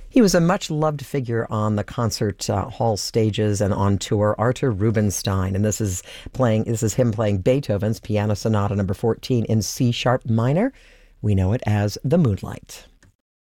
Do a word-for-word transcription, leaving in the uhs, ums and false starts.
He was a much-loved figure on the concert uh, hall stages and on tour, Artur Rubinstein, and this is playing. This is him playing Beethoven's Piano Sonata Number fourteen in C sharp minor. We know it as the Moonlight.